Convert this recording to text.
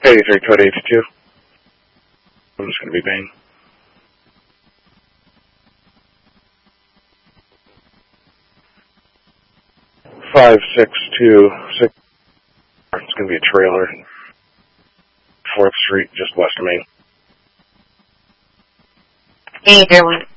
83, code 82. I'm just going to be Bain. 5626. It's going to be a trailer. 4th Street, just west of Main. Hey, everyone.